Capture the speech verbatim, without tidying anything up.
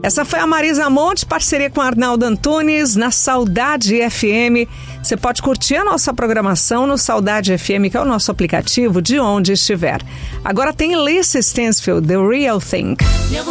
Essa foi a Marisa Monte, parceria com Arnaldo Antunes, na Saudade F M. Você pode curtir a nossa programação no Saudade F M, que é o nosso aplicativo, de onde estiver. Agora tem Lisa Stansfield, The Real Thing.